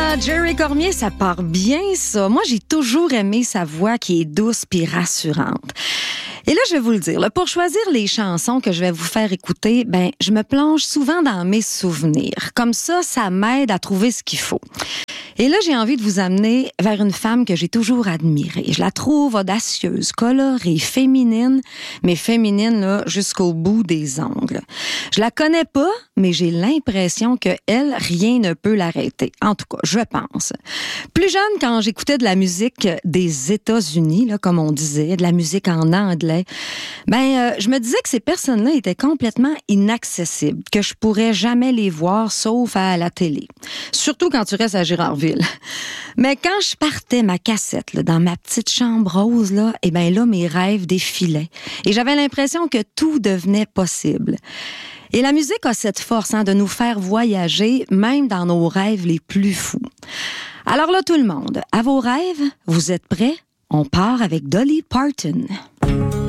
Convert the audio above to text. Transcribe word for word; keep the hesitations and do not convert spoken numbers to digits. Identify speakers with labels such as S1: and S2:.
S1: Ah, Jerry Cormier, ça part bien, ça. Moi, j'ai toujours aimé sa voix qui est douce puis rassurante. Et là, je vais vous le dire, là, pour choisir les chansons que je vais vous faire écouter, ben, je me plonge souvent dans mes souvenirs. Comme ça, ça m'aide à trouver ce qu'il faut. Et là, j'ai envie de vous amener vers une femme que j'ai toujours admirée. Je la trouve audacieuse, colorée, féminine, mais féminine là jusqu'au bout des ongles. Je la connais pas, mais j'ai l'impression que elle, rien ne peut l'arrêter. En tout cas, je pense. Plus jeune, quand j'écoutais de la musique des États-Unis, là, comme on disait, de la musique en anglais, ben, euh, je me disais que ces personnes-là étaient complètement inaccessibles, que je pourrais jamais les voir sauf à la télé. Surtout quand tu restes à Gérardville. Mais quand je partais ma cassette là, dans ma petite chambre rose, là, et ben là, mes rêves défilaient. Et j'avais l'impression que tout devenait possible. Et la musique a cette force hein, de nous faire voyager, même dans nos rêves les plus fous. Alors là, tout le monde, à vos rêves, vous êtes prêts? On part avec Dolly Parton.